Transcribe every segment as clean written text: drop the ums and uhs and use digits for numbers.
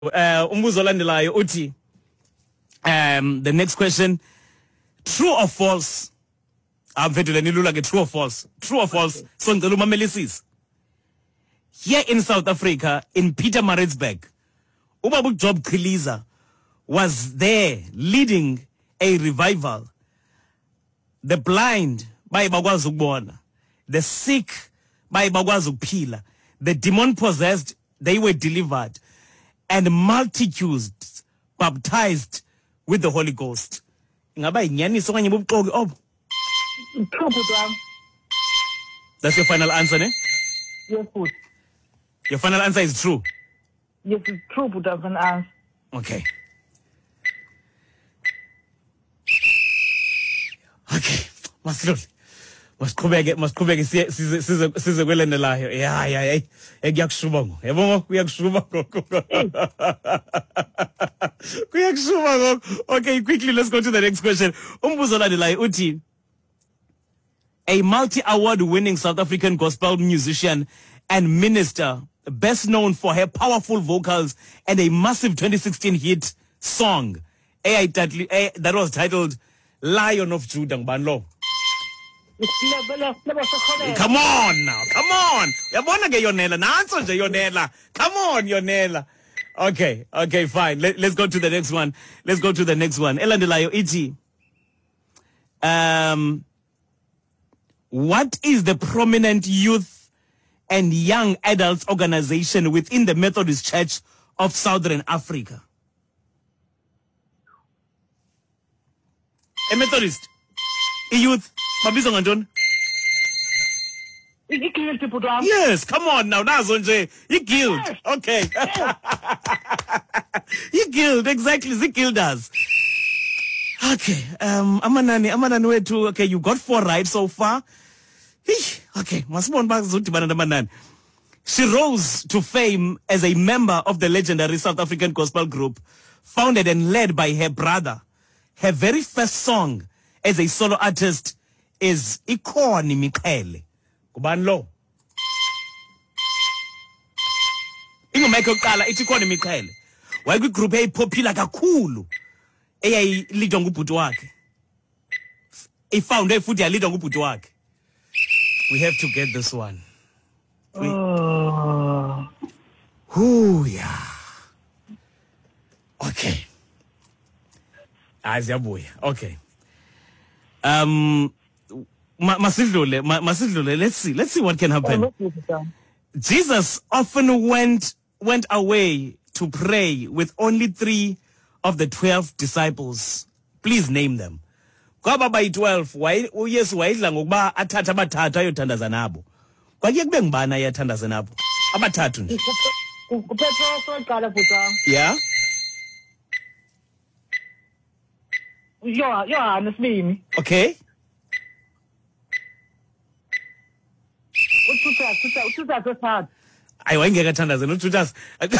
Umbuzo olandelayo uthi the next question, true or false? Amfethu nilula ke, true or false? True or false? So ngicela umamelisise. Here in South Africa, in Pietermaritzburg, Ubaba Job Chiliza was there leading a revival. The blind baye bakwazi ukubona, the sick baye bakwazi ukuphila, the demon possessed they were delivered, and multitudes baptized with the Holy Ghost. Ingaba inyaniso okanye bubuxoki obo? True, Putwam. That's your final answer, ne? Yes, Put. Your final answer is true. Yes, it's true, Putwam, an answer. Okay. Okay. Masiqhubeke size kwelandelayo. Yeah. Kuyakushuba ngoku. Yabona kuyakushuba ngoku. Kuyakushuba ngoku. Okay, quickly let's go to the next question. Umbuzo olandelayo uthi, a multi-award winning South African gospel musician and minister, best known for her powerful vocals and a massive 2016 hit song that was titled Lion of Judah. Come on now, come on. Yabona ke Yonela, nanso nje Yonela. Come on, Yonela. Okay, fine. Let's go to the next one. Elandelayo iti. What is the prominent youth and young adults organization within the Methodist Church of Southern Africa? A Methodist. A youth. Babizwa ngantoni? Guild, Putwam. Yes, come on now. Nazo nje. Guild. Yes. Okay. Yes. Guild, exactly. Guilders. Okay. Amanani wethu. Okay, you got 4 right so far. Okay. Masibona bazodibana namanani. She rose to fame as a member of the legendary South African gospel group, founded and led by her brother. Her very first song as a solo artist is Ikhona Imiqhele. Kubani lo? Ingoma yakhe yokuqala ithi Ikhona Imiqhele. Wayekwi-group eyayipopular kakhulu eyayilidwa ngubhuti wakhe. Ifoundwe futhi yalidwa ngubhuti wakhe. We have to get this one. Oh. Yeah. Okay. Aziyabuya. Okay. Masidlule. Let's see what can happen. Jesus often went away to pray with only 3 of the 12 disciples. Please name them. Kwaba bayi-12 uYesu wayidla ngokuba athathe abathathu ayothandaza nabo. Kwaye kube ngibani ayathandaza nabo? Abathathu nje. Petros oqala, Putwam. Yeah? Yohane sibini. Okay. Uthutha sesithathu. Ayi wayengekathandaza noJudas.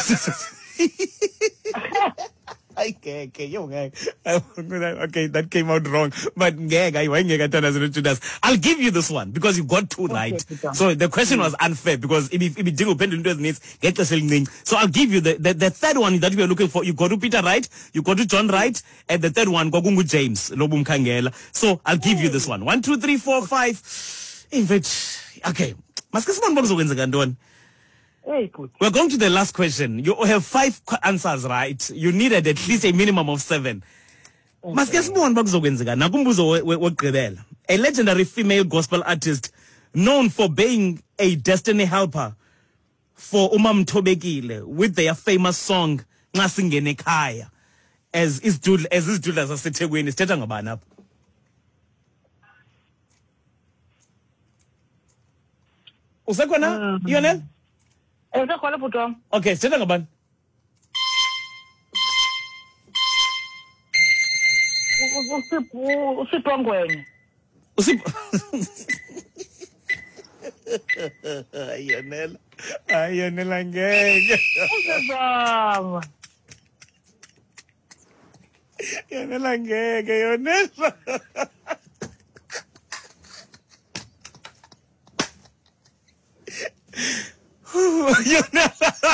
Okay, that came out wrong. But Judas. I'll give you this one because you got 2 right. So the question was unfair because if you didn't so I'll give you the third one that we are looking for. You got to Peter right, you got to John right, and the third one Gogungu James Lobum Kangela. So I'll give you this one. 1, 2, 3, 4, 5. In fact, okay. We're going to the last question. You have 5 answers right. You needed at least a minimum of 7. A legendary female gospel artist known for being a destiny helper for Umam Tobekile with their famous song Ngasingene Ekhaya. As is Judas aseThekwini sithetha ngabani apha? Usekhona Yonel? Esekhona, Putwam. Okay, sithetha ngabani? Usipho Ngwenya. Yonel ngeke. Usizama. Yonel ngeke, Yonel. Yonel.